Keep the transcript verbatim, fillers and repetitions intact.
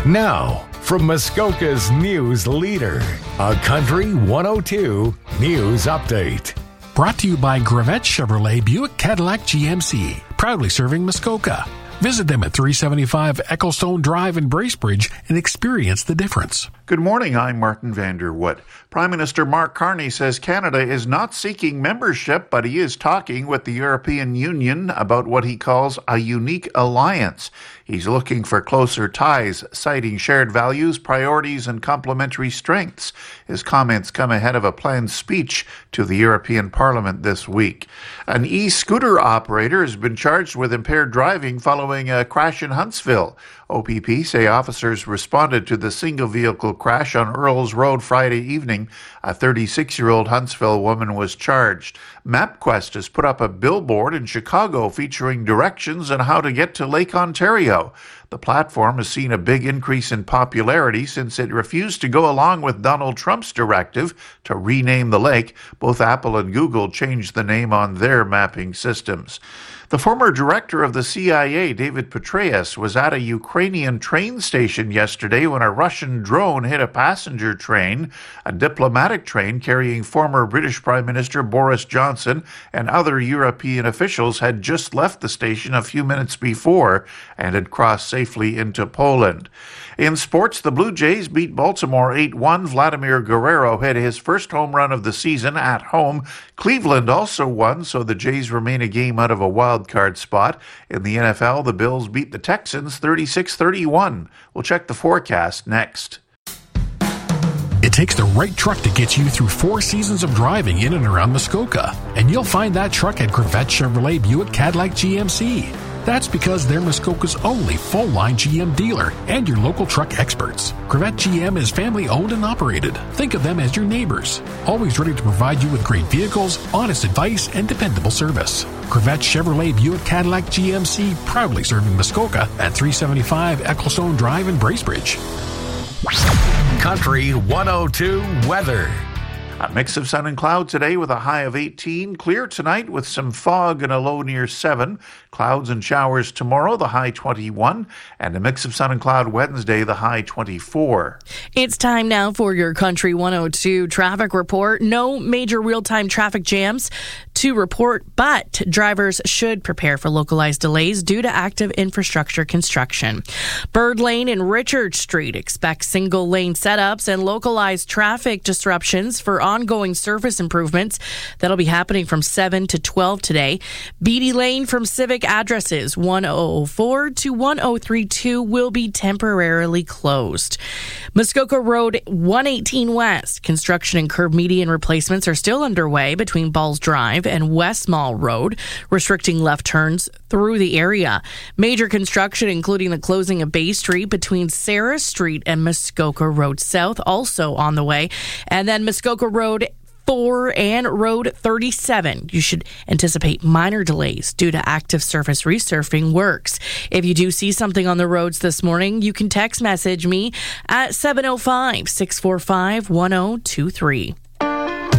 Now, from Muskoka's news leader, a Country one oh two News Update. Brought to you by Gravette Chevrolet Buick Cadillac G M C, proudly serving Muskoka. Visit them at three seventy-five Ecclestone Drive in Bracebridge and experience the difference. Good morning, I'm Martin Vanderwood. Prime Minister Mark Carney says Canada is not seeking membership, but he is talking with the European Union about what he calls a unique alliance. He's looking for closer ties, citing shared values, priorities, and complementary strengths. His comments come ahead of a planned speech to the European Parliament this week. An e-scooter operator has been charged with impaired driving following a crash in Huntsville. O P P say officers responded to the single-vehicle crash on Earls Road Friday evening. A thirty-six-year-old Huntsville woman was charged. MapQuest has put up a billboard in Chicago featuring directions on how to get to Lake Ontario. The platform has seen a big increase in popularity since it refused to go along with Donald Trump's directive to rename the lake. Both Apple and Google changed the name on their mapping systems. The former director of the C I A, David Petraeus, was at a Ukrainian train station yesterday when a Russian drone hit a passenger train. A diplomatic train carrying former British Prime Minister Boris Johnson and other European officials had just left the station a few minutes before and had crossed safely into Poland. In sports, the Blue Jays beat Baltimore eight one. Vladimir Guerrero hit his first home run of the season at home. Cleveland also won, so the Jays remain a game out of a wild card spot. In the N F L, the Bills beat the Texans thirty-six thirty-one. We'll check the forecast next. It takes the right truck to get you through four seasons of driving in and around Muskoka, and you'll find that truck at Gravette Chevrolet Buick Cadillac G M C. That's because they're Muskoka's only full-line G M dealer and your local truck experts. Gravette G M is family-owned and operated. Think of them as your neighbors, always ready to provide you with great vehicles, honest advice, and dependable service. Gravette Chevrolet Buick Cadillac G M C, proudly serving Muskoka at three seventy-five Ecclestone Drive in Bracebridge. Country one oh two weather. A mix of sun and cloud today with a high of eighteen. Clear tonight with some fog and a low near seven. Clouds and showers tomorrow, the high twenty-one. And a mix of sun and cloud Wednesday, the high twenty-four. It's time now for your Country one oh two traffic report. No major real-time traffic jams to report, but drivers should prepare for localized delays due to active infrastructure construction. Bird Lane and Richard Street expect single-lane setups and localized traffic disruptions for ongoing surface improvements that'll be happening from seven to twelve today. Beatty Lane from Civic addresses one oh four to one oh three two will be temporarily closed. Muskoka Road one eighteen West, construction and curb median replacements are still underway between Balls Drive and West Mall Road, restricting left turns through the area. Major construction, including the closing of Bay Street between Sarah Street and Muskoka Road South, also on the way. And then Muskoka Road four and Road thirty-seven. You should anticipate minor delays due to active surface resurfacing works. If you do see something on the roads this morning, you can text message me at seven oh five, six four five, one oh two three.